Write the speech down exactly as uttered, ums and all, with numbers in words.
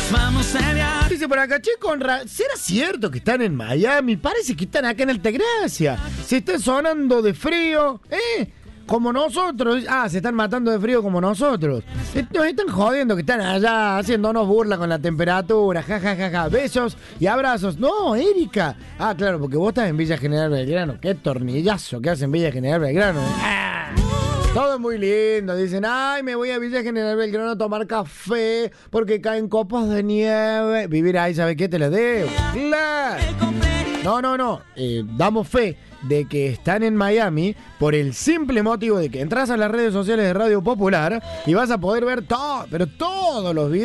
Vamos a viajar. Dice por acá, che, Conra, ¿será cierto que están en Miami? Parece que están acá en Altagracia. Se están sonando de frío, ¿eh? Como nosotros. Ah, se están matando de frío como nosotros. Nos están jodiendo que están allá haciéndonos burla con la temperatura. Ja, ja, ja, ja. Besos y abrazos. No, Erika. Ah, claro, porque vos estás en Villa General Belgrano. Qué tornillazo que hacen en Villa General Belgrano. Ah, todo muy lindo. Dicen, ay, me voy a Villa General Belgrano a tomar café porque caen copos de nieve. Vivir ahí, ¿sabes qué? Te lo debo. Claro. No, no, no. Eh, damos fe de que están en Miami por el simple motivo de que entras a las redes sociales de Radio Popular y vas a poder ver todo, pero todos los videos